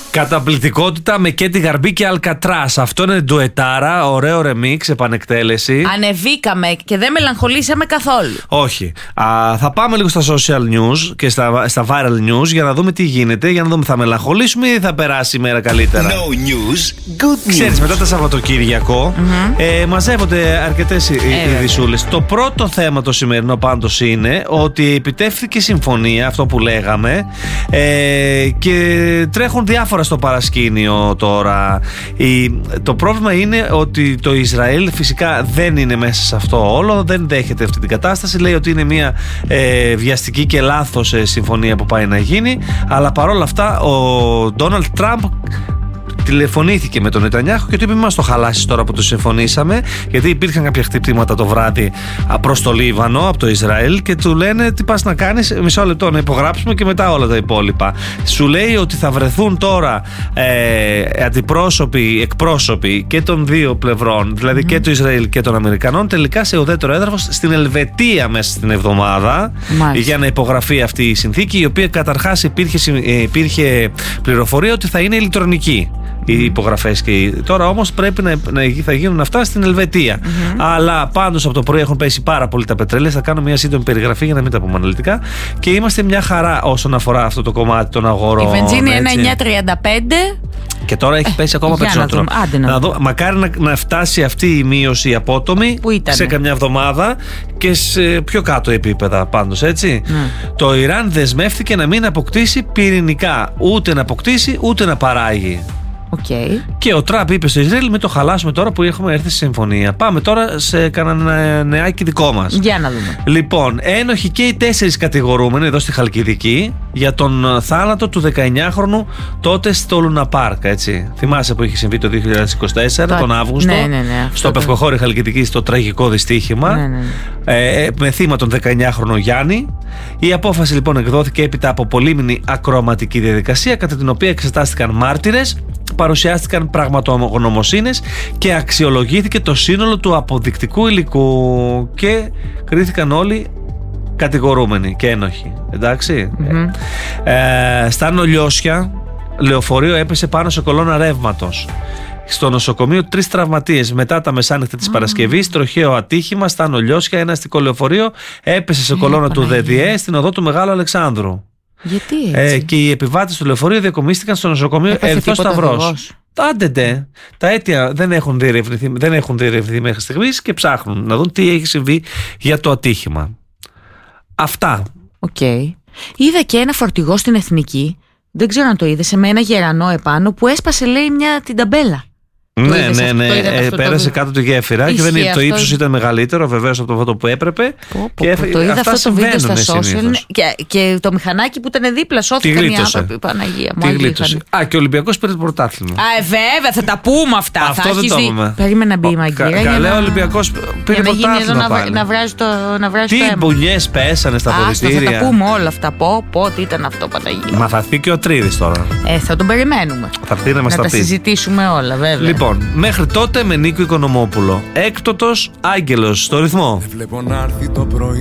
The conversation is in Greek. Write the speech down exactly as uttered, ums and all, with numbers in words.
Καταπληκτικότητα με Κέντι Γαρμπή και Αλκατράς. Αυτό είναι ντουετάρα, ωραίο ρεμίξ, επανεκτέλεση. Ανεβήκαμε και δεν μελαγχολήσαμε καθόλου. Όχι. Α, θα πάμε λίγο στα social news και στα, στα viral news για να δούμε τι γίνεται. Για να δούμε, θα μελαγχολήσουμε ή θα περάσει η μέρα καλύτερα. No news, good news. Ξέρεις, μετά το Σαββατοκύριακο mm-hmm. ε, μαζεύονται αρκετές ειδησούλες. Το πρώτο θέμα το σημερινό πάντως είναι ότι επιτεύχθηκε συμφωνία, αυτό που λέγαμε, ε, και τρέχουν διάφορα στο παρασκήνιο τώρα. Η, το πρόβλημα είναι ότι το Ισραήλ φυσικά δεν είναι μέσα σε αυτό όλο, δεν δέχεται αυτή την κατάσταση, λέει ότι είναι μια ε, βιαστική και λάθος ε, συμφωνία που πάει να γίνει, αλλά παρόλα αυτά ο Ντόναλντ Τραμπ τηλεφωνήθηκε με τον Νετανιάχου και του είπε: μας το χαλάσεις τώρα που το συμφωνήσαμε, γιατί υπήρχαν κάποια χτυπήματα το βράδυ προς το Λίβανο από το Ισραήλ και του λένε: τι πας να κάνεις, μισό λεπτό να υπογράψουμε και μετά όλα τα υπόλοιπα. Σου λέει ότι θα βρεθούν τώρα ε, αντιπρόσωποι, εκπρόσωποι και των δύο πλευρών, δηλαδή mm. και του Ισραήλ και των Αμερικανών, τελικά σε ουδέτερο έδαφος στην Ελβετία μέσα στην εβδομάδα. Μάλιστα. Για να υπογραφεί αυτή η συνθήκη, η οποία καταρχάς υπήρχε, υπήρχε πληροφορία ότι θα είναι ηλεκτρονική. Οι υπογραφές και τώρα όμως πρέπει να, να θα γίνουν αυτά στην Ελβετία. Mm-hmm. Αλλά πάντως από το πρωί έχουν πέσει πάρα πολύ τα πετρέλαια. Θα κάνω μια σύντομη περιγραφή για να μην τα πούμε αναλυτικά. Και είμαστε μια χαρά όσον αφορά αυτό το κομμάτι των αγορών. Η βενζίνη είναι εννιά τριάντα πέντε. Και τώρα έχει πέσει ακόμα ε, περισσότερο. Να Άντε να να δω, μακάρι να, να φτάσει αυτή η μείωση απότομη σε καμιά εβδομάδα και σε πιο κάτω επίπεδα πάντως, έτσι. Mm. Το Ιράν δεσμεύτηκε να μην αποκτήσει πυρηνικά. Ούτε να αποκτήσει ούτε να παράγει. Okay. Και ο Τραμπ είπε στο Ισραήλ: μην το χαλάσουμε τώρα που έχουμε έρθει σε συμφωνία. Πάμε τώρα σε κανένα νεάκι δικό μας. Για να δούμε. Λοιπόν, ένοχοι και οι τέσσερις κατηγορούμενοι εδώ στη Χαλκιδική για τον θάνατο του δεκαεννιάχρονου τότε στο Λούνα Πάρκ. Έτσι. Θυμάσαι που είχε συμβεί το δύο χιλιάδες είκοσι τέσσερα, το... τον Αύγουστο, ναι, ναι, ναι, στο το... Πευκοχώρι Χαλκιδική, στο τραγικό δυστύχημα. Ναι, ναι, ναι. Ε, με θύμα τον δεκαεννιάχρονο Γιάννη. Η απόφαση λοιπόν εκδόθηκε έπειτα από πολύμηνη ακροαματική διαδικασία, κατά την οποία εξετάστηκαν μάρτυρες, παρουσιάστηκαν πραγματογνωμοσύνες και αξιολογήθηκε το σύνολο του αποδεικτικού υλικού και κρίθηκαν όλοι κατηγορούμενοι και ένοχοι. Εντάξει. Mm-hmm. Ε, στα Νολιώσια, λεωφορείο έπεσε πάνω σε κολόνα ρεύματος. Στο νοσοκομείο τρεις τραυματίες. Μετά τα μεσάνυχτα της mm. Παρασκευής, τροχαίο ατύχημα στα Νολιώσια. Ένα αστικό λεωφορείο έπεσε σε κολόνα ε, του ΔΔΕ στην οδό του Μεγάλου Αλεξάνδρου. Γιατί έτσι? Ε, και οι επιβάτες του λεωφορείου διακομίστηκαν στο νοσοκομείο Ερυθρός Σταυρός. Άντεντε. Τα αίτια δεν έχουν διερευνηθεί, δεν έχουν διερευνηθεί μέχρι στιγμής και ψάχνουν να δουν τι έχει συμβεί για το ατύχημα. Αυτά. Οκ. Okay. Είδα και ένα φορτηγό στην Εθνική, δεν ξέρω αν το είδες, με ένα γερανό επάνω που έσπασε, λέει, μια την ταμπέλα. Ναι, ναι, ναι. Ε, πέρασε το... κάτω τη γέφυρα και δεν, το ύψος ήταν μεγαλύτερο, βεβαίως, από το βότο που έπρεπε. Πω, πω, και πω, το είδα αυτό το βίντεο στα social. Και, και το μηχανάκι που ήταν δίπλα, σώθηκαν οι άνθρωποι. Παναγία μου. Τη γλίτωσε. Α, και ο Ολυμπιακός πήρε το πρωτάθλημα. Α, βέβαια, θα τα πούμε αυτά. Αυτό δεν το είπαμε. Περίμενα να μπει η Μαγκύρα. Καλά, ο Ολυμπιακός πήρε πρωτάθλημα. Να βράζει το αίμα. Τι μπουνιές πέσανε στα αποδυτήρια. Θα τα πούμε όλα αυτά. Πω, πω, τι ήταν αυτό, Παναγία. Μα θα έρθει και ο Τρίδης τώρα. Ε, θα τον περιμένουμε. Θα έρθει να μας τα πει. Να τα συζητήσουμε όλα, βέβαια. Λοιπόν, μέχρι τότε με Νίκο Οικονομόπουλο. Έκτοτος άγγελος στο ρυθμό.